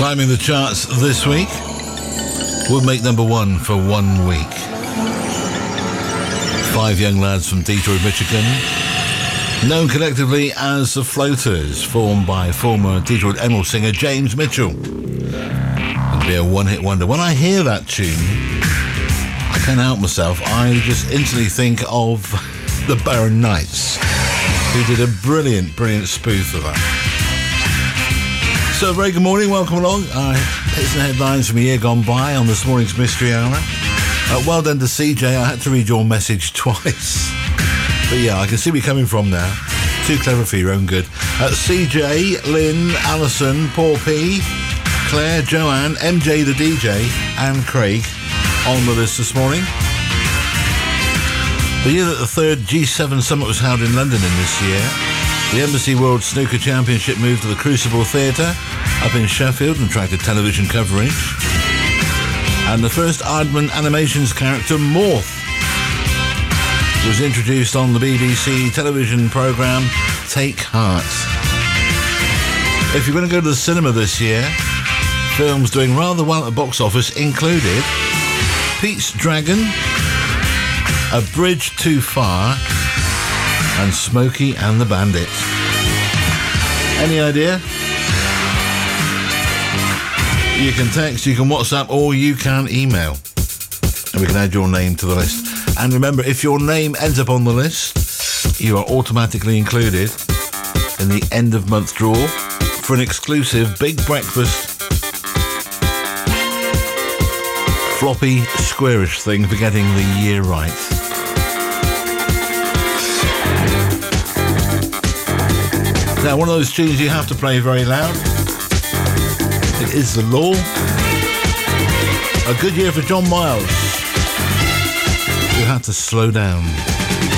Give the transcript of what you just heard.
Climbing the charts this week. Would make number one for 1 week. 5 young lads from Detroit, Michigan, known collectively as the Floaters, formed by former Detroit Emerald singer James Mitchell. It'll be a one-hit wonder. When I hear that tune, I can't help myself. I just instantly think of the Baron Knights, who did a brilliant spoof of that. So, very good morning, welcome along. Here's the headlines from a year gone by on this morning's Mystery Hour. Well done to CJ, I had to read your message twice. But yeah, I can see where you're coming from now. Too clever for your own good. CJ, Lynn, Alison, Paul P, Claire, Joanne, MJ the DJ, and Craig on the list this morning. The year that the third G7 Summit was held in London in this year, the Embassy World Snooker Championship moved to the Crucible Theatre up in Sheffield and attracted television coverage. And the first Aardman Animations character, Morph, was introduced on the BBC television programme Take Heart. If you're going to go to the cinema this year, films doing rather well at the box office included Pete's Dragon, A Bridge Too Far, and Smokey and the Bandit. Any idea? You can text, you can WhatsApp, or you can email, and we can add your name to the list. And remember, if your name ends up on the list, you are automatically included in the end of month draw for an exclusive big breakfast floppy squarish thing for getting the year right. Now, one of those tunes you have to play very loud. It is the law. A good year for John Miles, who had to slow down.